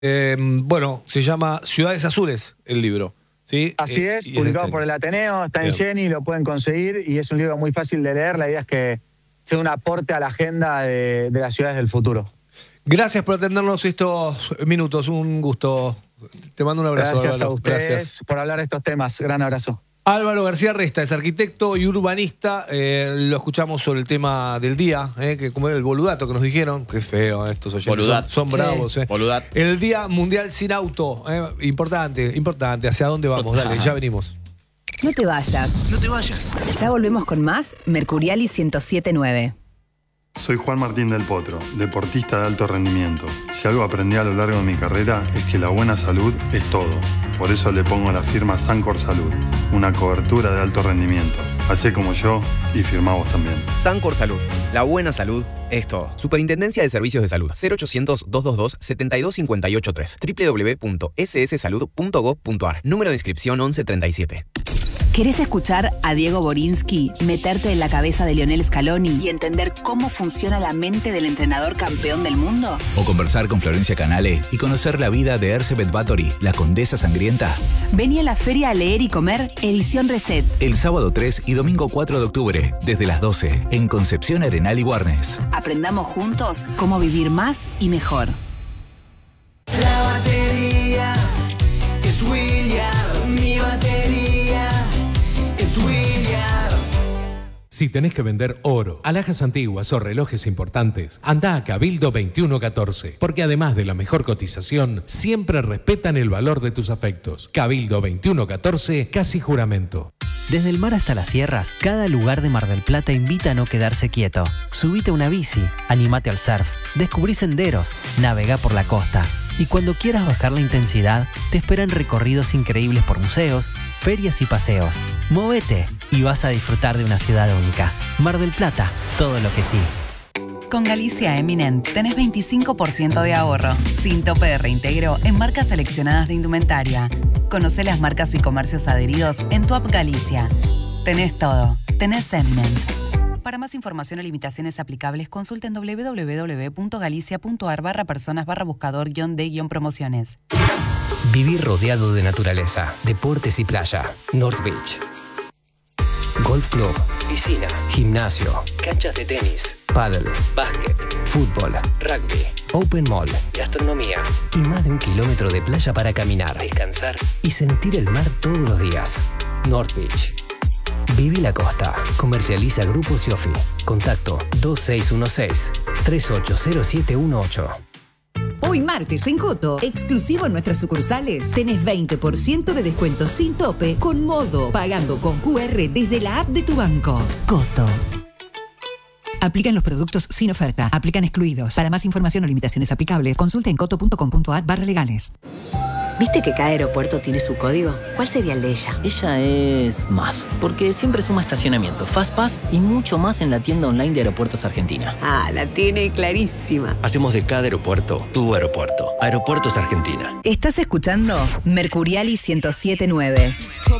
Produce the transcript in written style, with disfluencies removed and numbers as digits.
Bueno, se llama Ciudades Azules el libro, ¿sí? Así es, publicado por el Ateneo, está en Jenny, lo pueden conseguir y es un libro muy fácil de leer. La idea es que sea un aporte a la agenda de las ciudades del futuro. Gracias por atendernos estos minutos, un gusto. Te mando un abrazo. Gracias Álvaro. a ustedes Gracias por hablar de estos temas. Gran abrazo. Álvaro García Resta es arquitecto y urbanista. Lo escuchamos sobre el tema del día, que como el boludato que nos dijeron. Qué feo estos oyentes. Son bravos. Boludat. El Día Mundial Sin Auto. Importante. ¿Hacia dónde vamos? Dale, ya venimos. No te vayas. No te vayas. Ya volvemos con más Mercuriali 107.9. Soy Juan Martín del Potro, deportista de alto rendimiento. Si algo aprendí a lo largo de mi carrera es que la buena salud es todo. Por eso le pongo la firma Sancor Salud, una cobertura de alto rendimiento. Hacé como yo y firmá vos también. Sancor Salud, la buena salud es todo. Superintendencia de Servicios de Salud, 0800-222-72583, www.sssalud.gov.ar, número de inscripción 1137. ¿Querés escuchar a Diego Borinsky meterte en la cabeza de Lionel Scaloni y entender cómo funciona la mente del entrenador campeón del mundo? ¿O conversar con Florencia Canale y conocer la vida de Erzsébet Báthory, la condesa sangrienta? Vení a la Feria a Leer y Comer, edición Reset. El sábado 3 y domingo 4 de octubre, desde las 12, en Concepción, Arenal y Warnes. Aprendamos juntos cómo vivir más y mejor. La batería es William, mi batería es William. Si tenés que vender oro, alhajas antiguas o relojes importantes, anda a Cabildo 2114, porque además de la mejor cotización, siempre respetan el valor de tus afectos. Cabildo 2114, casi juramento. Desde el mar hasta las sierras, cada lugar de Mar del Plata invita a no quedarse quieto. Subite a una bici, animate al surf, descubrí senderos, navegá por la costa. Y cuando quieras bajar la intensidad, te esperan recorridos increíbles por museos, ferias y paseos. Móvete y vas a disfrutar de una ciudad única. Mar del Plata, todo lo que sí. Con Galicia Eminent tenés 25% de ahorro, sin tope de reintegro en marcas seleccionadas de indumentaria. Conocé las marcas y comercios adheridos en tu app Galicia. Tenés todo, tenés Eminent. Para más información o limitaciones aplicables, consulten www.galicia.ar/personas/buscador-de-promociones. Vivir rodeado de naturaleza, deportes y playa. North Beach. Golf club, piscina, gimnasio, canchas de tenis, pádel, básquet, fútbol, rugby, open mall, gastronomía y más de 1 kilómetro de playa para caminar, descansar y sentir el mar todos los días. North Beach. Viví la costa. Comercializa Grupo Siofi. Contacto 2616-380718. Hoy martes en Coto, exclusivo en nuestras sucursales, tenés 20% de descuento sin tope con Modo, pagando con QR desde la app de tu banco. Coto. Aplican los productos sin oferta. Aplican excluidos. Para más información o limitaciones aplicables, consulta en coto.com.ar/legales. ¿Viste que cada aeropuerto tiene su código? ¿Cuál sería el de ella? Ella es más, porque siempre suma estacionamiento, FastPass y mucho más en la tienda online de Aeropuertos Argentina. Ah, la tiene clarísima. Hacemos de cada aeropuerto tu aeropuerto. Aeropuertos Argentina. Estás escuchando Mercuriali 107.9.